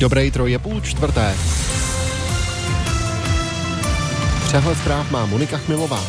Dobré jitro, je 3:30. Přehled zpráv má Monika Chmilová.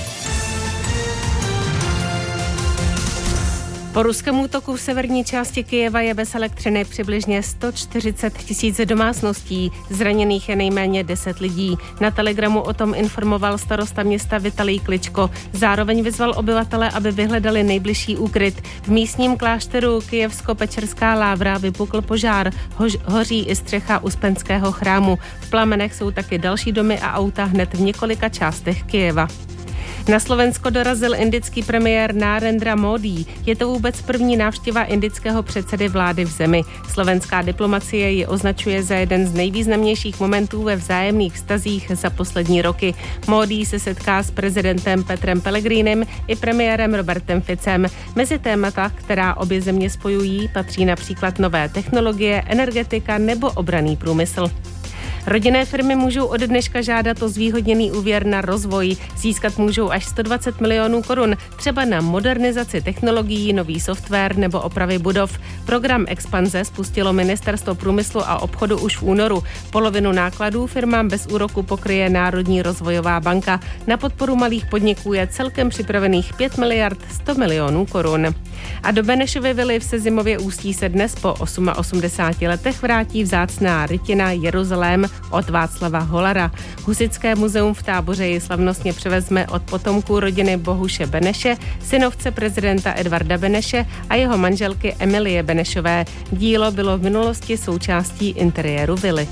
Po ruském útoku v severní části Kyjeva je bez elektřiny přibližně 140 000 domácností. Zraněných je nejméně 10 lidí. Na Telegramu o tom informoval starosta města Vitalij Kličko. Zároveň vyzval obyvatele, aby vyhledali nejbližší úkryt. V místním klášteru Kyjevsko-Pečerská Lávra vypukl požár. Hoří i střecha Uspenského chrámu. V plamenech jsou taky další domy a auta hned v několika částech Kyjeva. Na Slovensko dorazil indický premiér Narendra Modi. Je to vůbec první návštěva indického předsedy vlády v zemi. Slovenská diplomacie ji označuje za jeden z nejvýznamnějších momentů ve vzájemných vztazích za poslední roky. Modi se setká s prezidentem Petrem Pellegrinem i premiérem Robertem Ficem. Mezi témata, která obě země spojují, patří například nové technologie, energetika nebo obranný průmysl. Rodinné firmy můžou od dneška žádat o zvýhodněný úvěr na rozvoj. Získat můžou až 120 milionů korun, třeba na modernizaci technologií, nový software nebo opravy budov. Program Expanze spustilo Ministerstvo průmyslu a obchodu už v únoru. Polovinu nákladů firmám bez úroku pokryje Národní rozvojová banka. Na podporu malých podniků je celkem připravených 5 miliard 100 milionů korun. A do Benešovy vily v Sezimově Ústí se dnes po 88 letech vrátí vzácná rytina Jeruzalém od Václava Holara. Husitské muzeum v Táboře ji slavnostně převezme od potomků rodiny Bohuše Beneše, synovce prezidenta Edvarda Beneše a jeho manželky Emilie Benešové. Dílo bylo v minulosti součástí interiéru vily.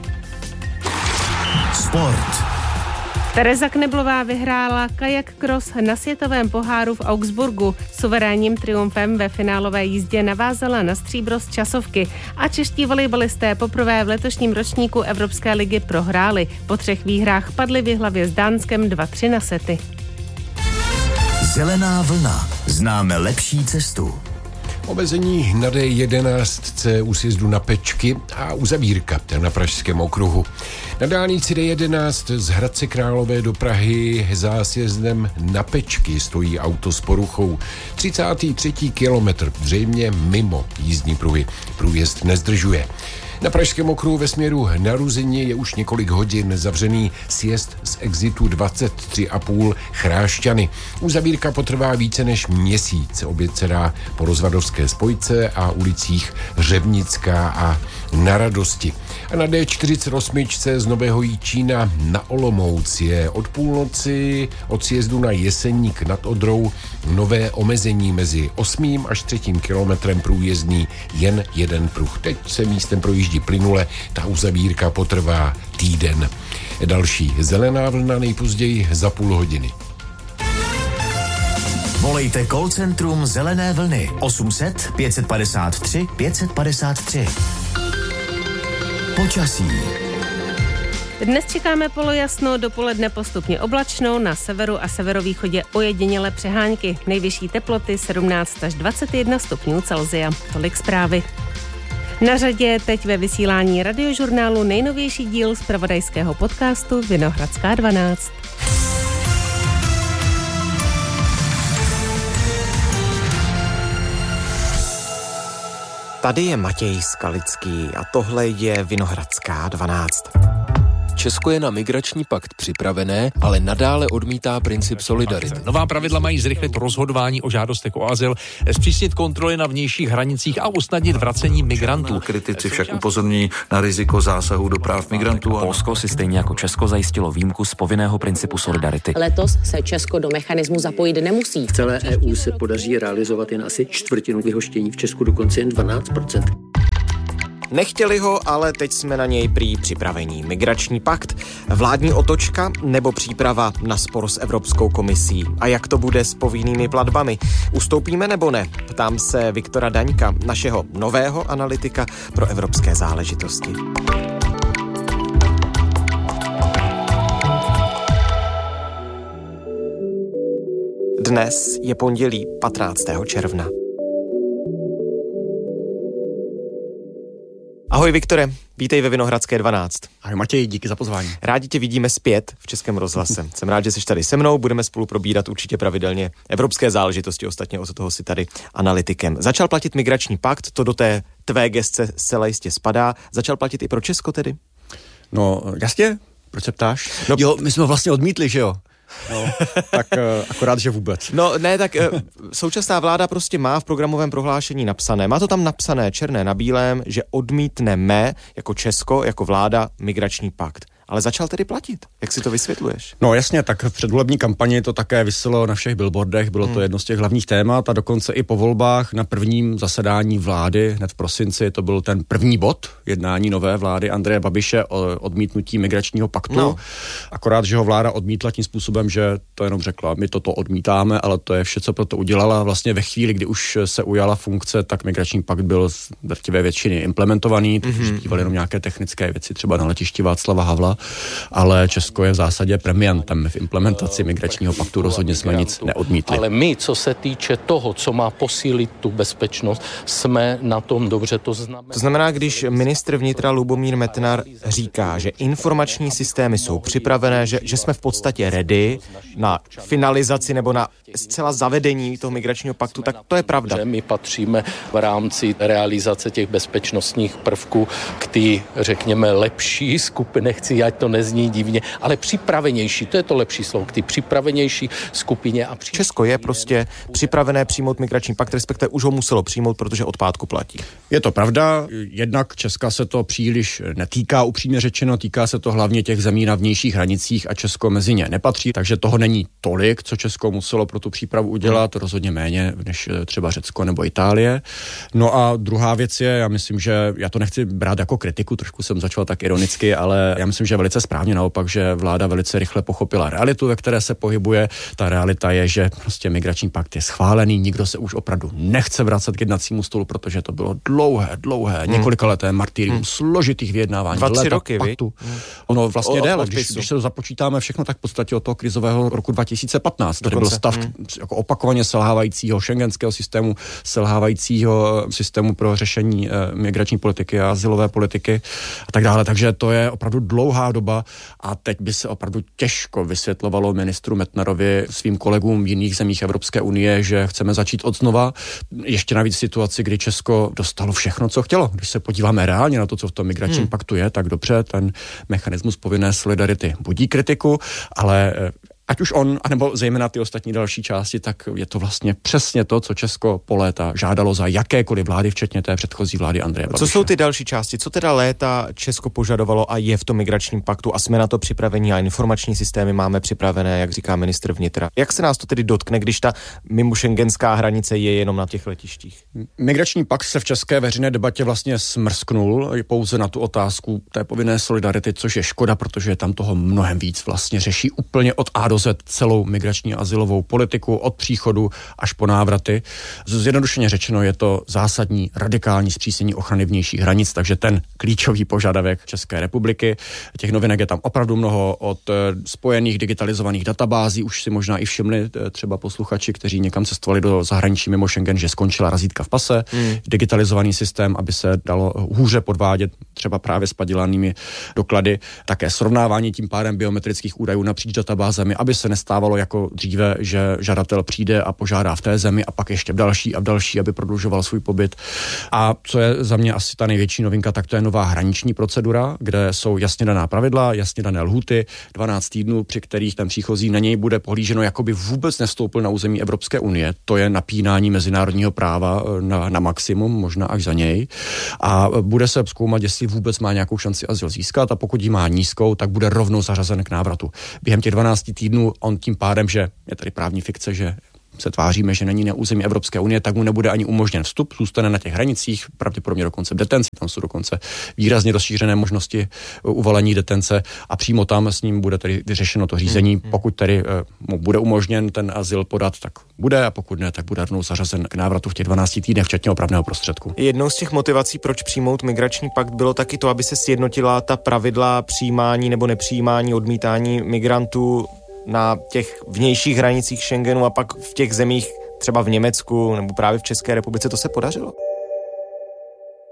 Sport. Tereza Kneblová vyhrála kajak cross na světovém poháru v Augsburgu. Suverénním triumfem ve finálové jízdě navázala na stříbro z časovky a čeští volejbalisté poprvé v letošním ročníku Evropské ligy prohráli. Po 3 výhrách padli v hlavě s Dánskem 2-3 na sety. Zelená vlna. Známe lepší cestu. Omezení na D11 u sjezdu na Pečky a uzavírka na Pražském okruhu. Na dálnici D11 z Hradce Králové do Prahy za sjezdem na Pečky stojí auto s poruchou. 33. kilometr, zřejmě mimo jízdní pruhy. Průjezd nezdržuje. Na Pražském okruhu ve směru na Ruzyni je už několik hodin zavřený sjezd z exitu 23,5 Chrášťany. Uzavírka potrvá více než měsíc. Oběd se dá po rozvadovské spojce a ulicích Řevnická a Na Radosti. A na D48 z Nového Jičína na Olomouc je od půlnoci od sjezdu na Jeseník nad Odrou nové omezení mezi 8. až 3. kilometrem průjezdný jen jeden pruh. Teď se místem projíždí plynule, ta uzavírka potrvá týden. Další zelená vlna nejpozději za půl hodiny. Volejte call centrum Zelené vlny 800 553 553. Počasí. Dnes čekáme polojasno, dopoledne postupně oblačno, na severu a severovýchodě ojedinělé přehánky. Nejvyšší teploty 17 až 21 stupňů Celsia. Tolik zprávy. Na řadě teď ve vysílání radiožurnálu nejnovější díl zpravodajského podcastu Vinohradská 12. Tady je Matěj Skalický a tohle je Vinohradská 12. Česko je na migrační pakt připravené, ale nadále odmítá princip solidarity. Nová pravidla mají zrychlit rozhodování o žádostech o azyl, zpřísnit kontroly na vnějších hranicích a usnadnit vracení migrantů. Kritici však upozorňují na riziko zásahu do práv migrantů. Polsko si stejně jako Česko zajistilo výjimku z povinného principu solidarity. Letos se Česko do mechanismu zapojit nemusí. V celé EU se podaří realizovat jen asi čtvrtinu vyhoštění, v Česku dokonce jen 12%. Nechtěli ho, ale teď jsme na něj prý připravení. Migrační pakt, vládní otočka nebo příprava na spor s Evropskou komisí. A jak to bude s povinnými platbami? Ustoupíme nebo ne? Ptám se Viktora Daňka, našeho nového analytika pro evropské záležitosti. Dnes je pondělí 15. června. Ahoj Viktore, vítej ve Vinohradské 12. Ahoj Matěj, díky za pozvání. Rádi tě vidíme zpět v Českém rozhlase. Jsem rád, že jsi tady se mnou, budeme spolu probírat určitě pravidelně evropské záležitosti, ostatně o toho si tady analytikem. Začal platit migrační pakt, to do té tvé gesce zcela jistě spadá. Začal platit i pro Česko tedy? No jasně, proč se ptáš? No, jo, my jsme vlastně odmítli, že jo? No, tak akorát, že vůbec. No ne, tak současná vláda prostě má v programovém prohlášení napsané, má to tam napsané černé na bílém, že odmítneme jako Česko, jako vláda migrační pakt. Ale začal tedy platit. Jak si to vysvětluješ? No jasně, tak v předvolební kampani to také viselo na všech billboardech, bylo to jedno z těch hlavních témat a dokonce i po volbách na prvním zasedání vlády, hned v prosinci, to byl ten první bod jednání nové vlády Andreje Babiše o odmítnutí migračního paktu. No. Akorát, že ho vláda odmítla tím způsobem, že to jenom řekla, my toto odmítáme, ale to je vše, co pro to udělala. Vlastně ve chvíli, kdy už se ujala funkce, tak migrační pakt byl z drtivé většiny implementovaný, teď už bývaly jenom nějaké technické věci, třeba na letišti Václava Havla. Ale Česko je v zásadě premiantem v implementaci migračního paktu, rozhodně jsme nic neodmítli. Ale my, co se týče toho, co má posílit tu bezpečnost, jsme na tom dobře, to znamená, když ministr vnitra Lubomír Metnar říká, že informační systémy jsou připravené, že jsme v podstatě ready na finalizaci nebo na zcela zavedení toho migračního paktu, tak to je pravda. My patříme v rámci realizace těch bezpečnostních prvků k té, řekněme, lepší skupiny, nechci, ať to nezní divně, ale připravenější, to je to lepší slovo, k té připravenější skupině. Česko je prostě připravené přijmout migrační pakt, respektive už ho muselo přijmout, protože od pátku platí. Je to pravda, jednak Česka se to příliš netýká, upřímně řečeno, týká se to hlavně těch zemí na vnějších hranicích a Česko mezi ně nepatří, takže toho není tolik, co Česko muselo pro tu přípravu udělat, rozhodně méně než třeba Řecko nebo Itálie. No a druhá věc je, já myslím, že já to nechci brát jako kritiku, trošku jsem začal tak ironicky, ale já myslím, že velice správně naopak, že vláda velice rychle pochopila realitu, ve které se pohybuje. Ta realita je, že prostě migrační pakt je schválený, nikdo se už opravdu nechce vracet k jednacímu stolu, protože to bylo dlouhé, několikaleté martyrium, složitých vyjednávání, 2-3 roky, paktu. Ono vlastně déle, když se započítáme všechno, tak v podstatě od toho krizového roku 2015, který byl stav jako opakovaně selhávajícího šengenského systému, selhávajícího systému pro řešení migrační politiky a azylové politiky a tak dále. Takže to je opravdu dlouhá doba a teď by se opravdu těžko vysvětlovalo ministru Metnarovi svým kolegům v jiných zemích Evropské unie, že chceme začít odznova. Ještě navíc situaci, kdy Česko dostalo všechno, co chtělo. Když se podíváme reálně na to, co v tom migračním paktu je, tak dobře, ten mechanismus povinné solidarity budí kritiku, ale ať už on, anebo zejména ty ostatní další části, tak je to vlastně přesně to, co Česko po léta žádalo za jakékoliv vlády, včetně té předchozí vlády Andreje Babiše. Co jsou ty další části? Co teda léta Česko požadovalo a je v tom migračním paktu a jsme na to připraveni a informační systémy máme připravené, jak říká ministr vnitra. Jak se nás to tedy dotkne, když ta mimošengenská hranice je jenom na těch letištích? Migrační pakt se v české veřejné debatě vlastně smrsknul pouze na tu otázku té povinné solidarity, což je škoda, protože je tam toho mnohem víc, vlastně řeší úplně od A do celou migrační azylovou politiku od příchodu až po návraty. Zjednodušeně řečeno je to zásadní radikální zpřísnění ochrany vnějších hranic, takže ten klíčový požadavek České republiky. Těch novinek je tam opravdu mnoho, od spojených digitalizovaných databází, už si možná i všimli třeba posluchači, kteří někam cestovali do zahraničí mimo Schengen, že skončila razítka v pase, digitalizovaný systém, aby se dalo hůře podvádět třeba právě s padělanými doklady, také srovnávání tím pádem biometrických údajů napříč databázemi, aby se nestávalo jako dříve, že žadatel přijde a požádá v té zemi a pak ještě v další, aby prodlužoval svůj pobyt. A co je za mě asi ta největší novinka, tak to je nová hraniční procedura, kde jsou jasně daná pravidla, jasně dané lhůty, 12 týdnů, při kterých ten příchozí na něj bude pohlíženo, jako by vůbec nevstoupil na území Evropské unie. To je napínání mezinárodního práva na maximum, možná až za něj. A bude se zkoumat, jestli vůbec má nějakou šanci azyl získat, a pokud ji má nízkou, tak bude rovnou zařazen k návratu. Během těch 12 týdnů on tím pádem, že je tady právní fikce, že se tváříme, že není na území Evropské unie, tak mu nebude ani umožněn vstup, zůstane na těch hranicích, pravděpodobně dokonce v detenci, tam jsou dokonce výrazně rozšířené možnosti uvalení detence a přímo tam s ním bude tedy vyřešeno to řízení. Pokud tedy mu bude umožněn ten azyl podat, tak bude, a pokud ne, tak bude rovnou zařazen k návratu v těch 12 týdnech, včetně opravného prostředku. Jednou z těch motivací, proč přijmout migrační pakt, bylo taky to, aby se sjednotila ta pravidla přijímání nebo nepřijímání, odmítání migrantů na těch vnějších hranicích Schengenu a pak v těch zemích, třeba v Německu nebo právě v České republice. To se podařilo?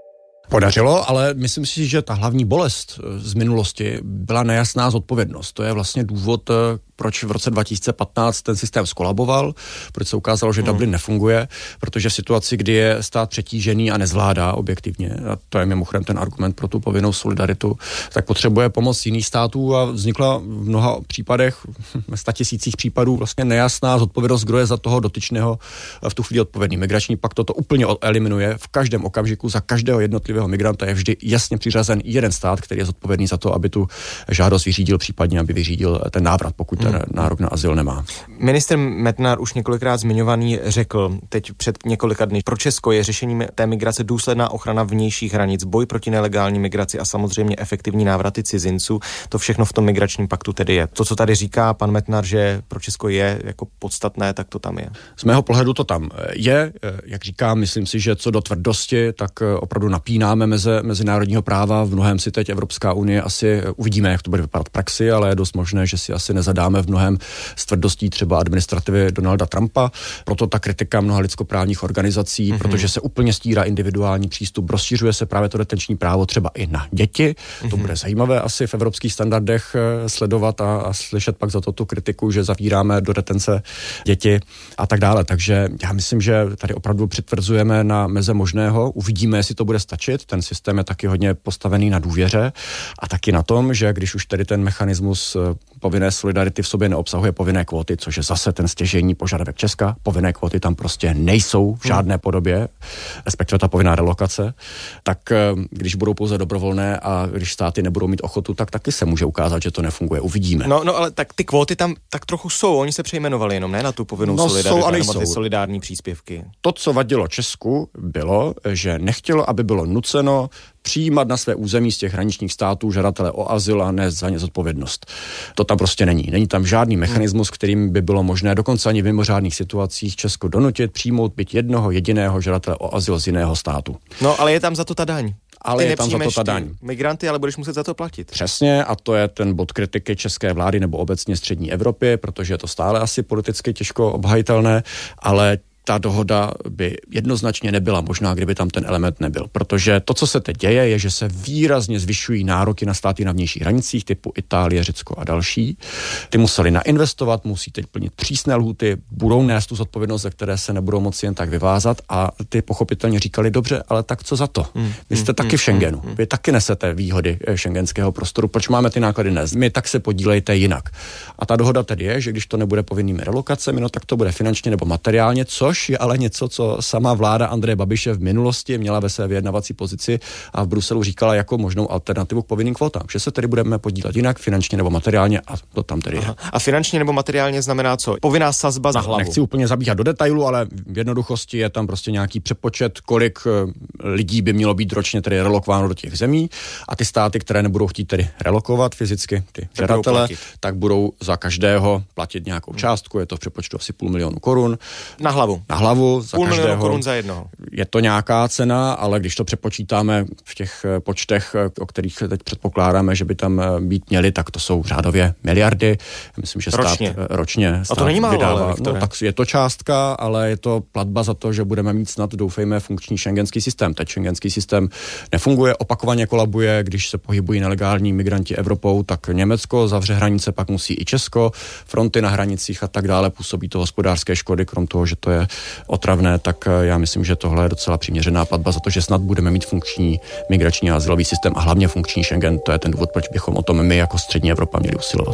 Podařilo, ale myslím si, že ta hlavní bolest z minulosti byla nejasná zodpovědnost. To je vlastně důvod, proč v roce 2015 ten systém skolaboval, proč se ukázalo, že Dublin nefunguje, protože v situaci, kdy je stát přetížený a nezvládá objektivně, a to je mimochodem ten argument pro tu povinnou solidaritu, tak potřebuje pomoc jiných států a vznikla v mnoha případech, ve 100 000 případů vlastně nejasná zodpovědnost, kdo je za toho dotyčného v tu chvíli odpovědný. Migrační pakt toto úplně eliminuje. V každém okamžiku za každého jednotlivého migranta je vždy jasně přiřazen jeden stát, který je zodpovědný za to, aby tu žádost vyřídil, případně aby vyřídil ten návrat, pokud ten nárok na azyl nemá. Ministr Metnar už několikrát zmiňovaný řekl teď před několika dny, pro Česko je řešením té migrace důsledná ochrana vnějších hranic, boj proti nelegální migraci a samozřejmě efektivní návraty cizinců. To všechno v tom migračním paktu tedy je. To, co tady říká pan Metnar, že pro Česko je jako podstatné, tak to tam je. Z mého pohledu to tam je. Jak říkám, myslím si, že co do tvrdosti, tak opravdu napínáme meze mezinárodního práva. V mnohem si teď Evropská unie asi uvidíme, jak to bude vypadat v praxi, ale je dost možné, že si asi nezadáme v mnohem s tvrdostí třeba administrativy Donalda Trumpa. Proto ta kritika mnoha lidskoprávních organizací, protože se úplně stírá individuální přístup, rozšiřuje se právě to detenční právo třeba i na děti. To bude zajímavé asi v evropských standardech sledovat a slyšet pak za to tu kritiku, že zavíráme do detence děti a tak dále. Takže já myslím, že tady opravdu přitvrzujeme na meze možného. Uvidíme, jestli to bude stačit. Ten systém je taky hodně postavený na důvěře a taky na tom, že když už tedy ten mechanismus povinné solidarity v sobě neobsahuje povinné kvóty, což je zase ten stěžejní požadavek Česka. Povinné kvóty tam prostě nejsou v žádné podobě, respektive ta povinná relokace. Tak když budou pouze dobrovolné a když státy nebudou mít ochotu, tak taky se může ukázat, že to nefunguje. Uvidíme. No ale tak ty kvóty tam tak trochu jsou. Oni se přejmenovali jenom, ne na tu povinnou solidaritu, nebo ty solidární příspěvky. To, co vadilo Česku, bylo, že nechtělo, aby bylo nuceno přijímat na své území z těch hraničních států žadatele o azyl a nést za ně zodpovědnost. To tam prostě není. Není tam žádný mechanismus, kterým by bylo možné dokonce ani v mimořádných situacích Česko donutit přijmout byť jednoho jediného žadatele o azyl z jiného státu. No, ale je tam za to ta daň. Ale je tam za to ta daň. Migranty, ale budeš muset za to platit. Přesně, a to je ten bod kritiky české vlády nebo obecně střední Evropy, protože je to stále asi politicky těžko obhajitelné, ale ta dohoda by jednoznačně nebyla možná, kdyby tam ten element nebyl. Protože to, co se teď děje, je, že se výrazně zvyšují nároky na státy na vnějších hranicích, typu Itálie, Řecko a další. Ty museli nainvestovat, musí teď plnit přísné lhůty, budou nést tu zodpovědnost, ze které se nebudou moci jen tak vyvázat a ty pochopitelně říkali, dobře, ale tak co za to? Vy jste taky v Schengenu, vy taky nesete výhody schengenského prostoru, proč máme ty náklady nést? My tak se podílejte jinak. A ta dohoda tedy je, že když to nebude povinnými relokacemi, no tak to bude finančně nebo materiálně, což je ale něco, co sama vláda Andreje Babiše v minulosti měla ve své vyjednavací pozici a v Bruselu říkala jako možnou alternativu k povinným kvótám, že se tedy budeme podílet jinak finančně nebo materiálně a to tam tedy je. A finančně nebo materiálně znamená co? Povinná sazba za hlavu. Nechci úplně zabíhat do detailu, ale v jednoduchosti je tam prostě nějaký přepočet, kolik lidí by mělo být ročně tedy relokováno do těch zemí a ty státy, které nebudou chtít tedy relokovat fyzicky ty žadatele, tak budou za každého platit nějakou částku, je to v přepočtu asi 500 000 korun. Na hlavu za každého. 500 000 korun za jednoho. Je to nějaká cena, ale když to přepočítáme v těch počtech, o kterých teď předpokládáme, že by tam být měli, tak to jsou řádově miliardy. Myslím, že ročně a to není málo, vydává. ale no, tak je to částka, ale je to platba za to, že budeme mít snad, doufejme, funkční schengenský systém. Teď schengenský systém nefunguje, opakovaně kolabuje, když se pohybují nelegální migranti Evropou, tak Německo zavře hranice, pak musí i Česko, fronty na hranicích a tak dále, působí to hospodářské škody, krom toho, že to je otravné, tak já myslím, že tohle je docela přiměřená platba za to, že snad budeme mít funkční migrační a azylový systém a hlavně funkční Schengen. To je ten důvod, proč bychom o tom my jako střední Evropa měli usilovat.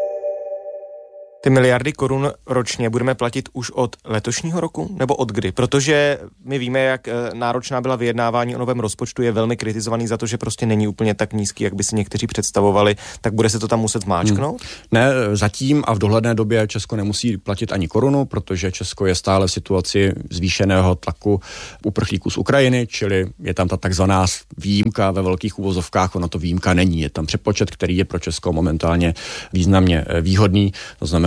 Ty miliardy korun ročně budeme platit už od letošního roku nebo od kdy? Protože my víme, jak náročná byla vyjednávání o novém rozpočtu, je velmi kritizovaný za to, že prostě není úplně tak nízký, jak by si někteří představovali, tak bude se to tam muset máčknout? Ne, zatím a v dohledné době Česko nemusí platit ani korunu, protože Česko je stále v situaci zvýšeného tlaku uprchlíků z Ukrajiny, čili je tam ta takzvaná výjimka ve velkých uvozovkách, ono to výjimka není, je tam přepočet, který je pro Česko momentálně významně výhodný, to znamená,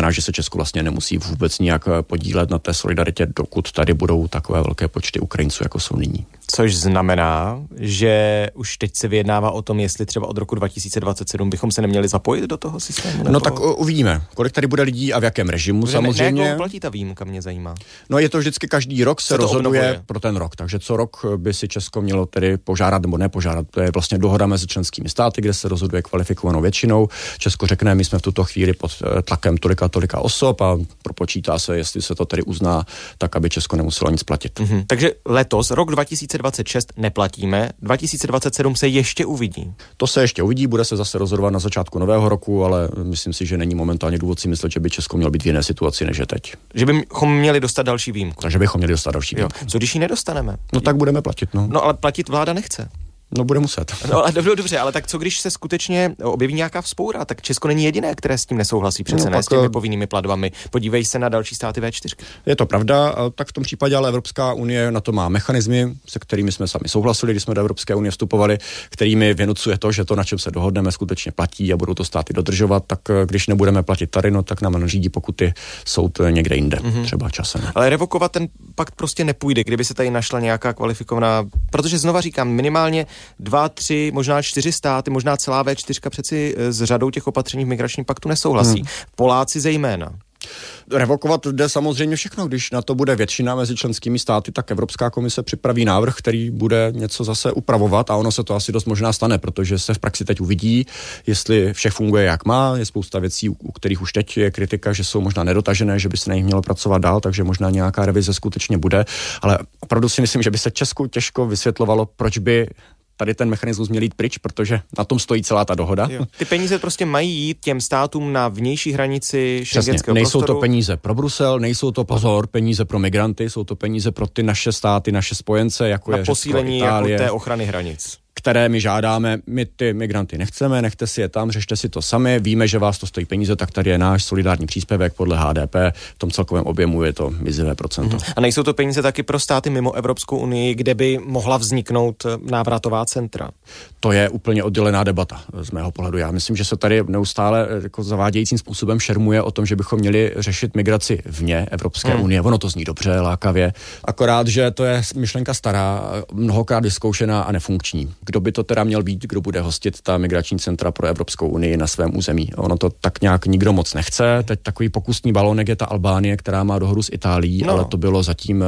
znamená, že se Česko vlastně nemusí vůbec nijak podílet na té solidaritě, dokud tady budou takové velké počty Ukrajinců, jako jsou nyní. Což znamená, že už teď se vyjednává o tom, jestli třeba od roku 2027 bychom se neměli zapojit do toho systému? Nebo... No tak uvidíme, kolik tady bude lidí a v jakém režimu samozřejmě. Jak platí ta výjimka, mě zajímá. No je to vždycky každý rok se rozhoduje pro ten rok, takže co rok by si Česko mělo tedy požádat nebo nepožádat. To je vlastně dohoda mezi členskými státy, kde se rozhoduje kvalifikovanou většinou. Česko řekne, my jsme v tuto chvíli pod tlakem tolika osob a propočítá se, jestli se to tedy uzná, tak aby Česko nemuselo nic platit. Takže letos, rok 2026 neplatíme, 2027 se ještě uvidí. To se ještě uvidí, bude se zase rozhodovat na začátku nového roku, ale myslím si, že není momentálně důvod si myslet, že by Česko mělo být v jiné situaci, než je teď. Že bychom měli dostat další výjimku. Takže bychom měli dostat další výjimku. Co když ji nedostaneme? No tak budeme platit, no. No ale platit vláda nechce. No bude muset. No ale dobře, ale tak co když se skutečně objeví nějaká vzpoura, tak Česko není jediné, které s tím nesouhlasí, přece ne s těmi povinnými platbami. Podívej se na další státy V4. Je to pravda, tak v tom případě ale Evropská unie na to má mechanismy, se kterými jsme sami souhlasili, když jsme do Evropské unie vstupovali, kterými vynucuje to, že to, na čem se dohodneme, skutečně platí a budou to státy dodržovat, tak když nebudeme platit tady, no tak nám nařídí pokuty soud někde jinde, třeba časem. Ale revokovat ten pakt prostě nepůjde, kdyby se tady našla nějaká kvalifikovaná, protože znova říkám, minimálně 2, 3, možná 4 státy, možná celá V4 přeci s řadou těch opatření v migračním paktu nesouhlasí. Poláci zejména. Revokovat jde samozřejmě všechno. Když na to bude většina mezi členskými státy, tak Evropská komise připraví návrh, který bude něco zase upravovat a ono se to asi dost možná stane, protože se v praxi teď uvidí, jestli vše funguje jak má. Je spousta věcí, u kterých už teď je kritika, že jsou možná nedotažené, že by se na nich mělo pracovat dál, takže možná nějaká revize skutečně bude, ale opravdu si myslím, že by se Česku těžko vysvětlovalo, proč by tady ten mechanismus měl jít pryč, protože na tom stojí celá ta dohoda. Jo. Ty peníze prostě mají jít těm státům na vnější hranici šengenského nejsou prostoru. To peníze pro Brusel, nejsou to peníze pro migranty, jsou to peníze pro ty naše státy, naše spojence, jako na je Řecko, posílení Itálie, jako té ochrany hranic. Které my žádáme, my ty migranty nechceme, nechte si je tam, řešte si to sami, víme, že vás to stojí peníze, tak tady je náš solidární příspěvek podle HDP, v tom celkovém objemu je to mizivé procento. A nejsou to peníze taky pro státy mimo Evropskou unii, kde by mohla vzniknout návratová centra? To je úplně oddělená debata z mého pohledu. Já myslím, že se tady neustále jako zavádějícím způsobem šermuje o tom, že bychom měli řešit migraci vně Evropské unie. Ono to zní dobře, lákavě, akorát, že to je myšlenka stará, mnohokrát vyzkoušená a nefunkční. Kdo by to teda měl být, kdo bude hostit ta migrační centra pro Evropskou unii na svém území. Ono to tak nějak nikdo moc nechce. Teď takový pokusný balonek je ta Albánie, která má dohodu s Itálií, ale to bylo zatím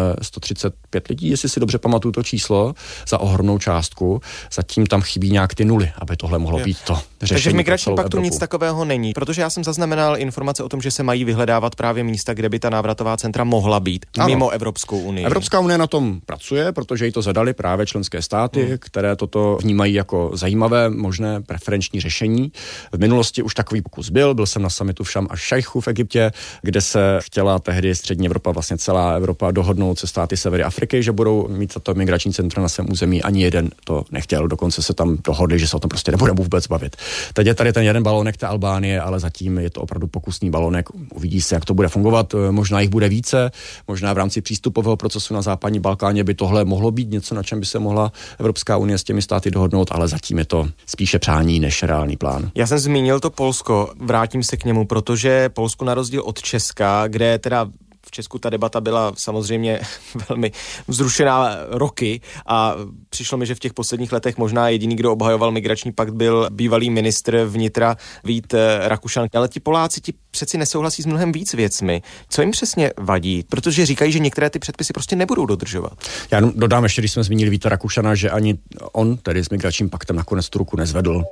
135 lidí, jestli si dobře pamatuju to číslo, za ohromnou částku. Zatím tam chybí nějak ty nuly, aby tohle mohlo být to řešení. Takže v migračním paktu Evropu. nic takového není, protože já jsem zaznamenal informace o tom, že se mají vyhledávat právě místa, kde by ta návratová centra mohla být mimo Evropskou unii. Evropská unie na tom pracuje, protože jí to zadali právě členské státy, které toto vnímají jako zajímavé, možné preferenční řešení. V minulosti už takový pokus byl jsem na summitu v Šarm el-Šejchu v Egyptě, kde se chtěla tehdy střední Evropa, vlastně celá Evropa dohodnout se státy severu Afriky, že budou mít tato migrační centra na svém území. Ani jeden to nechtěl, dokonce se tam dohodli, že se o tom prostě nebudeme vůbec bavit. Teď je tady ten jeden balonek té Albánie, ale zatím je to opravdu pokusný balonek. Uvidí se, jak to bude fungovat. Možná jich bude více, možná v rámci přístupového procesu na západní Balkáně by tohle mohlo být něco, na čem by se mohla Evropská unie s těmi státy dohodnout, ale zatím je to spíše přání než reálný plán. Já jsem zmínil to Polsko, vrátím se k němu, protože Polsko na rozdíl od Česka, kde teda v Česku ta debata byla samozřejmě velmi vzrušená roky a přišlo mi, že v těch posledních letech možná jediný, kdo obhajoval migrační pakt, byl bývalý ministr vnitra Vít Rakušan. Ale ti Poláci ti přeci nesouhlasí s mnohem víc věcmi. Co jim přesně vadí? Protože říkají, že některé ty předpisy prostě nebudou dodržovat. Já dodám ještě, když jsme zmínili Víta Rakušana, že ani on tedy s migračním paktem nakonec tu ruku nezvedl.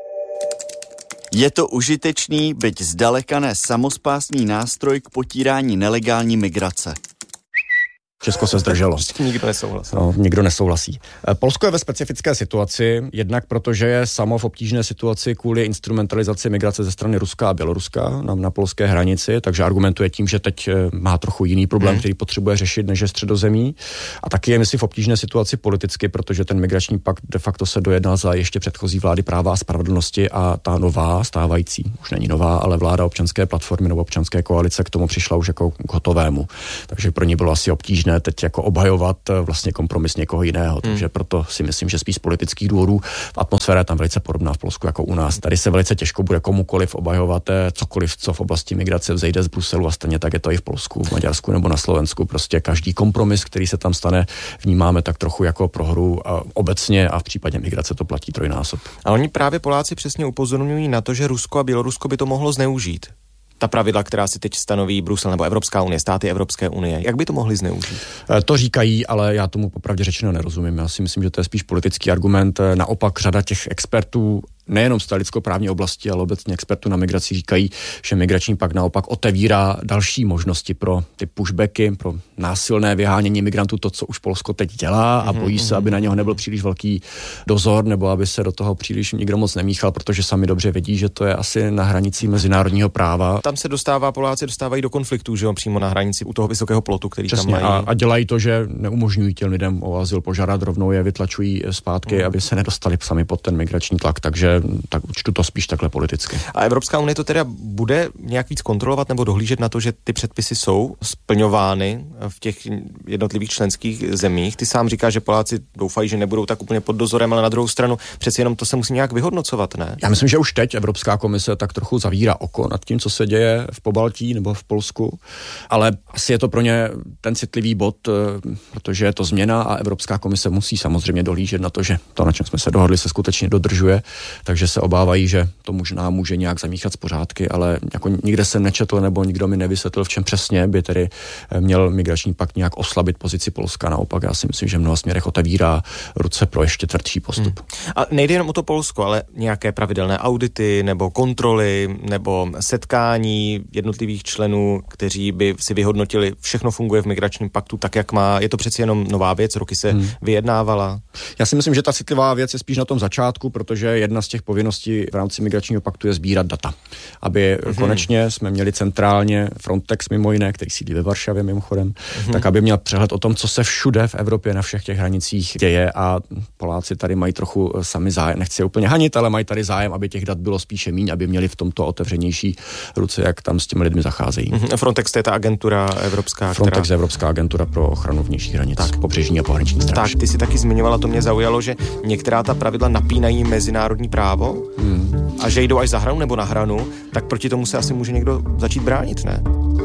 Je to užitečný, byť zdaleka ne samospásný nástroj k potírání nelegální migrace. Česko se zdrželo. Nikdo nesouhlasí. No, nikdo nesouhlasí. Polsko je ve specifické situaci, jednak protože je samo v obtížné situaci kvůli instrumentalizaci migrace ze strany Ruska a Běloruska na polské hranici, takže argumentuje tím, že teď má trochu jiný problém, který potřebuje řešit, než je Středozemí. A taky je, myslím, v obtížné situaci politicky, protože ten migrační pakt de facto se dojednal za ještě předchozí vlády Práva a spravedlnosti a ta nová, stávající, už není nová, ale vláda Občanské platformy nebo Občanské koalice k tomu přišla už jako k hotovému. Takže pro ně bylo asi obtížné obtížné teď jako obhajovat vlastně kompromis někoho jiného, takže proto si myslím, že spíš z politických důvodů atmosféra je tam velice podobná v Polsku jako u nás. Tady se velice těžko bude komukoliv obhajovat cokoliv, co v oblasti migrace vzejde z Bruselu, a stejně tak je to i v Polsku, v Maďarsku nebo na Slovensku. Prostě každý kompromis, který se tam stane, vnímáme tak trochu jako prohru a obecně, a v případě migrace to platí trojnásob. A oni právě Poláci přesně upozorňují na to, že Rusko a Bělorusko by to mohlo zneužít. Ta pravidla, která si teď stanoví Brusel nebo Evropská unie, státy Evropské unie. Jak by to mohli zneužít? To říkají, ale já tomu popravdě řečeno nerozumím. Já si myslím, že to je spíš politický argument. Naopak řada těch expertů, nejenom z té lidskoprávní oblasti, ale obecně expertů na migraci říkají, že migrační pakt naopak otevírá další možnosti pro ty pushbacky, pro násilné vyhánění migrantů, to, co už Polsko teď dělá, a bojí se, aby na něho nebyl příliš velký dozor, nebo aby se do toho příliš nikdo moc nemíchal, protože sami dobře vědí, že to je asi na hranici mezinárodního práva. Tam se Poláci dostávají do konfliktů, že jo, přímo na hranici u toho vysokého plotu, který přesně, tam mají. A dělají to, že neumožňují těm lidem o azyl požádat, rovnou je vytlačují zpátky, aby se nedostali sami pod ten migrační tlak, takže tak čtu to spíš takhle politicky. A Evropská unie to teda bude nějak víc kontrolovat nebo dohlížet na to, že ty předpisy jsou splňovány v těch jednotlivých členských zemích? Ty sám říkáš, že Poláci doufají, že nebudou tak úplně pod dozorem, ale na druhou stranu přeci jenom to se musí nějak vyhodnocovat, ne? Já myslím, že už teď Evropská komise tak trochu zavírá oko nad tím, co se děje v Pobaltí nebo v Polsku, ale asi je to pro ně ten citlivý bod, protože je to změna a Evropská komise musí samozřejmě dohlížet na to, že to, na čem jsme se dohodli, se skutečně dodržuje, takže se obávají, že to možná může nějak zamíchat z pořádky, ale jako nikde jsem nečetl nebo nikdo mi nevysvětlil, v čem přesně by tedy měl migrační pakt nějak oslabit pozici Polska. Naopak já si myslím, že v mnoha směrech otevírá ruce pro ještě tvrdší postup. A nejde jenom o to Polsko, ale nějaké pravidelné audity nebo kontroly nebo setkání jednotlivých členů, kteří by si vyhodnotili, všechno funguje v migračním paktu tak, jak má. Je to přeci jenom nová věc, roky se vyjednávala. Já si myslím, že ta citlivá věc je spíš na tom začátku, protože jedna z těch povinností v rámci migračního paktu je sbírat data. Aby konečně jsme měli centrálně Frontex mimo jiné, který sídlí ve Varšavě mimochodem, tak aby měl přehled o tom, co se všude v Evropě na všech těch hranicích děje, a Poláci tady mají trochu sami zájem, nechci je úplně hanit, ale mají tady zájem, aby těch dat bylo spíše míň, aby měli v tomto otevřenější ruce, jak tam s těmi lidmi zacházejí. Frontex to je ta agentura evropská, Frontex je Evropská agentura pro ochranu vnějších hranic, pobřežní a pohraniční stráž. Tak, ty si taky zmiňovala, to mě zaujalo, že některá ta pravidla napínají mezinárodní právo a že jdou až za hranu nebo na hranu, tak proti tomu se asi může někdo začít bránit, ne?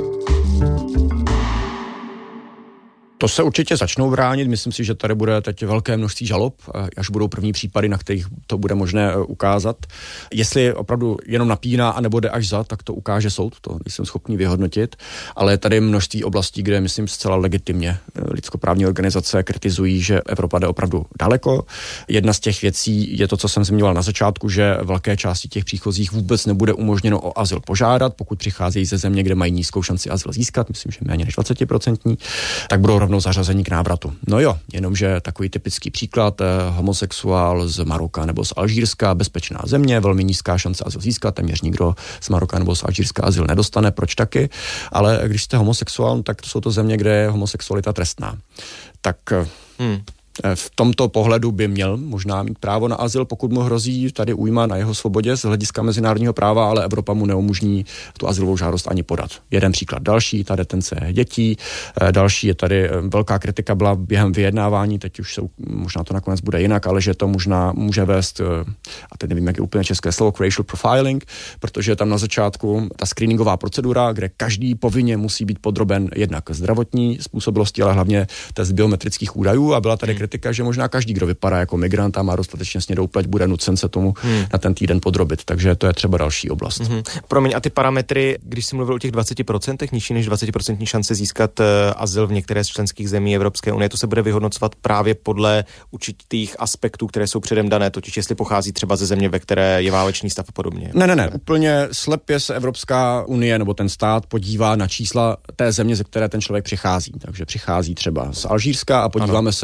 To se určitě začnou bránit, myslím si, že tady bude teď velké množství žalob, až budou první případy, na kterých to bude možné ukázat. Jestli opravdu jenom napíná a nebo jde až za, tak to ukáže soud, to nejsem schopný vyhodnotit, ale tady je množství oblastí, kde myslím zcela legitimně lidskoprávní organizace kritizují, že Evropa jde opravdu daleko. Jedna z těch věcí je to, co jsem zmiňoval na začátku, že velké části těch příchozích vůbec nebude umožněno o azyl požádat, pokud přicházejí ze země, kde mají nízkou šanci azyl získat, myslím, že méně než 20%, tak budou rovnou zařazení k návratu. No jo, jenomže takový typický příklad, homosexuál z Maroka nebo z Alžírska, bezpečná země, velmi nízká šance azyl získat, téměř nikdo z Maroka nebo z Alžírska azyl nedostane, proč taky, ale když jste homosexuál, tak to jsou to země, kde je homosexualita trestná. Tak v tomto pohledu by měl možná mít právo na azyl, pokud mu hrozí tady újma na jeho svobodě z hlediska mezinárodního práva, ale Evropa mu neumožní tu azylovou žádost ani podat. Jeden příklad. Další, ta detence dětí. Další je tady velká kritika byla během vyjednávání, teď už možná to nakonec bude jinak, ale že to možná může vést, a teď nevím, jak je úplně české slovo, racial profiling, protože tam na začátku ta screeningová procedura, kde každý povinně musí být podroben jednak zdravotní způsobilosti, ale hlavně test biometrických údajů, a byla tady kritika, že možná každý, kdo vypadá jako migrant a má dostatečně snědou pleť, bude nucen se tomu na ten týden podrobit. Takže to je třeba další oblast. Promiň, a ty parametry, když jsi mluvil o těch 20%, nižší než 20% šance získat azyl v některé z členských zemí Evropské unie, to se bude vyhodnocovat právě podle určitých aspektů, které jsou předem dané, totiž jestli pochází třeba ze země, ve které je válečný stav a podobně. Ne, úplně slepě se Evropská unie nebo ten stát podívá na čísla té země, ze které ten člověk přichází. Takže přichází třeba z Alžírska a podíváme se, všichni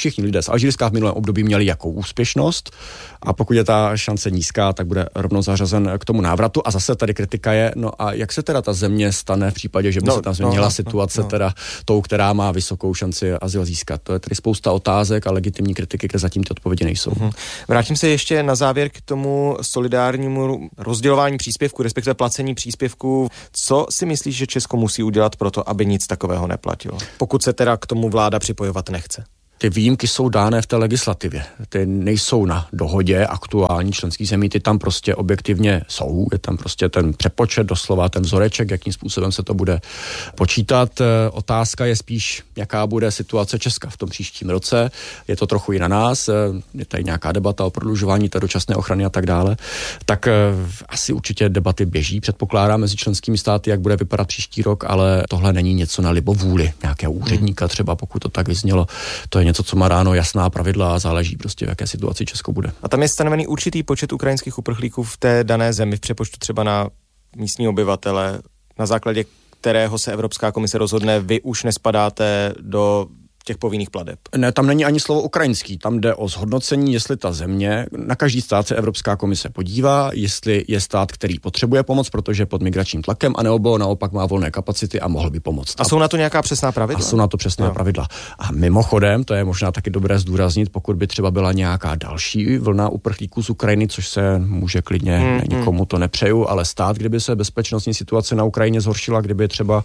všichni lidé z Alžírska v minulém období měli jakou úspěšnost a pokud je ta šance nízká, tak bude rovnou zařazen k tomu návratu. A zase tady kritika je, no a jak se teda ta země stane v případě, že by se tam změnila situace teda tou, která má vysokou šanci azyl získat. To je tady spousta otázek a legitimní kritiky, kde zatím ty odpovědi nejsou. Vrátím se ještě na závěr k tomu solidárnímu rozdělování příspěvku, respektive placení příspěvku. Co si myslíš, že Česko musí udělat pro to, aby nic takového neplatilo? Pokud se teda k tomu vláda připojovat nechce. Ty výjimky jsou dány v té legislativě. Ty nejsou na dohodě aktuální členských zemí, ty tam prostě objektivně jsou. Je tam prostě ten přepočet, doslova ten vzoreček, jakým způsobem se to bude počítat. Otázka je spíš, jaká bude situace Česka v tom příštím roce. Je to trochu i na nás. Je tady nějaká debata o prodlužování té dočasné ochrany a tak dále. Tak asi určitě debaty běží, předpokládám, mezi členskými státy, jak bude vypadat příští rok, ale tohle není něco na libovůli nějakého úředníka třeba, pokud to tak vyznělo. To je něco, co má dáno jasná pravidla a záleží prostě, v jaké situaci Česko bude. A tam je stanovený určitý počet ukrajinských uprchlíků v té dané zemi v přepočtu třeba na místní obyvatele, na základě kterého se Evropská komise rozhodne, vy už nespadáte do těch povinných plateb. Ne, tam není ani slovo ukrajinský, tam jde o zhodnocení, jestli ta země, na každý stát se Evropská komise podívá, jestli je stát, který potřebuje pomoc, protože je pod migračním tlakem, anebo naopak má volné kapacity a mohl by pomoct. A jsou na to nějaká přesná pravidla? A jsou na to přesná pravidla. A mimochodem, to je možná taky dobré zdůraznit, pokud by třeba byla nějaká další vlna uprchlíků z Ukrajiny, což se může klidně, nikomu to nepřeju, ale stát, kdyby se bezpečnostní situace na Ukrajině zhoršila, kdyby třeba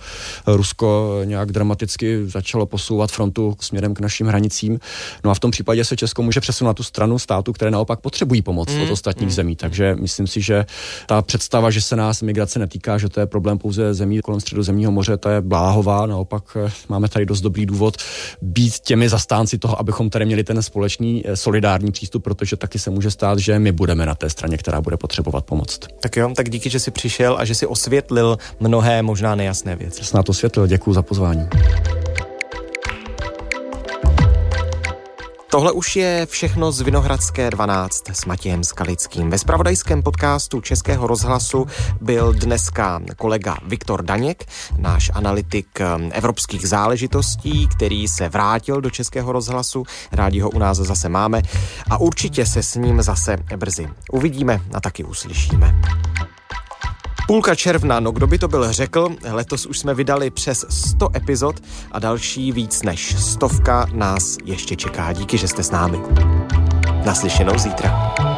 Rusko nějak dramaticky začalo posouvat frontu směrem k našim hranicím. No a v tom případě se Česko může přesunout na tu stranu států, které naopak potřebují pomoc od ostatních zemí. Takže myslím si, že ta představa, že se nás migrace netýká, že to je problém pouze zemí kolem Středozemního moře, to je bláhová. Naopak máme tady dost dobrý důvod být těmi zastánci toho, abychom tady měli ten společný solidární přístup, protože taky se může stát, že my budeme na té straně, která bude potřebovat pomoc. Tak jo, tak díky, že jsi přišel a že jsi osvětlil mnohé možná nejasné věci. Snad osvětlil, děkuji za pozvání. Tohle už je všechno z Vinohradské 12 s Matějem Skalickým. Ve zpravodajském podcastu Českého rozhlasu byl dneska kolega Viktor Daněk, náš analytik evropských záležitostí, který se vrátil do Českého rozhlasu. Rádi ho u nás zase máme a určitě se s ním zase brzy uvidíme a taky uslyšíme. Půlka června, no kdo by to byl řekl, letos už jsme vydali přes 100 epizod a další víc než 100 nás ještě čeká. Díky, že jste s námi. Naslyšenou zítra.